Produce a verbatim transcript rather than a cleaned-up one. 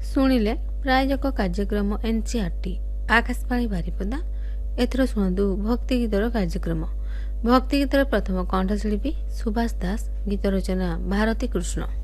ଶୁଣିଲେ ପ୍ରାୟୋଜକ କାର୍ଯ୍ୟକ୍ରମ ଏନ୍ସିଆରଟି ଆକାଶବାଣୀ ବାରିପଦା। ଏଥର ଶୁଣନ୍ତୁ ଭକ୍ତି ଗୀତର କାର୍ଯ୍ୟକ୍ରମ। ଭକ୍ତି ଗୀତର ପ୍ରଥମ କଣ୍ଠଶିଳ୍ପୀ ସୁଭାଷ ଦାସ, ଗୀତ ରଚନା ଭାରତୀ କୃଷ୍ଣ।